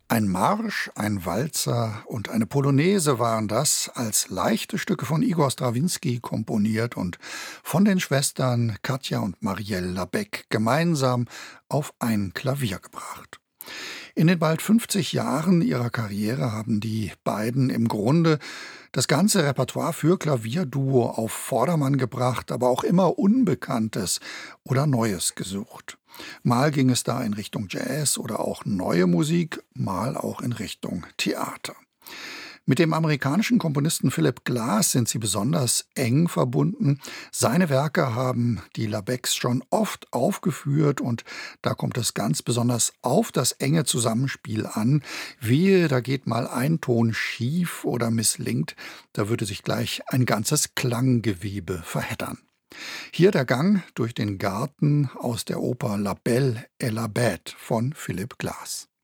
Ein Marsch, ein Walzer und eine Polonaise waren das, als leichte Stücke von Igor Strawinski komponiert und von den Schwestern Katja und Marielle Labec gemeinsam auf ein Klavier gebracht. In den bald 50 Jahren ihrer Karriere haben die beiden im Grunde das ganze Repertoire für Klavierduo auf Vordermann gebracht, aber auch immer Unbekanntes oder Neues gesucht. Mal ging es da in Richtung Jazz oder auch neue Musik, mal auch in Richtung Theater. Mit dem amerikanischen Komponisten Philip Glass sind sie besonders eng verbunden. Seine Werke haben die Labecs schon oft aufgeführt und da kommt es ganz besonders auf das enge Zusammenspiel an. Wehe, da geht mal ein Ton schief oder misslingt, da würde sich gleich ein ganzes Klanggewebe verheddern. Hier der Gang durch den Garten aus der Oper La Belle et la Bête von Philip Glass.